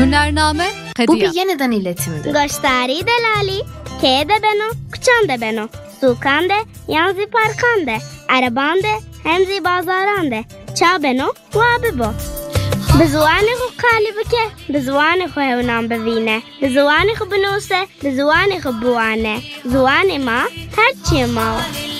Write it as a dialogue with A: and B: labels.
A: Hünername
B: Bu
A: Kadiya.
B: bir yeniden iletimdir.
C: Goştari delali, ke de beno, kuçan de beno, sukan de, yanzi parkan de, araban de, hemzi bazaran de, ça beno, wabi bo. بزوانی خو کالی بکه بزوانی خو هونام ببینه بزوانی خو بنوسه بزوانی خو بوانه زوانی ما هرچی ما